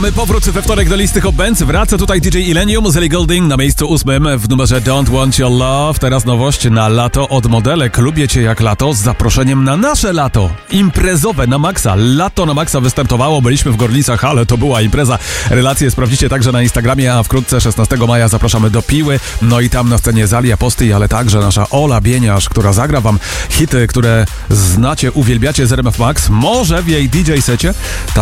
Mamy powrót we wtorek do listy Hot Bands. Wraca tutaj DJ Illenium z Ellie Goulding na miejscu 8 w numerze Don't Want Your Love. Teraz nowość na lato od Modelek. Lubię Cię jak lato z zaproszeniem na nasze lato. Imprezowe na maksa. Lato na maksa wystartowało. Byliśmy w Gorlicach, ale to była impreza. Relacje sprawdzicie także na Instagramie, a wkrótce 16 maja zapraszamy do Piły. No i tam na scenie Zalia Posty, ale także nasza Ola Bieniasz, która zagra wam hity, które znacie, uwielbiacie z RMF Max. Może w jej DJ secie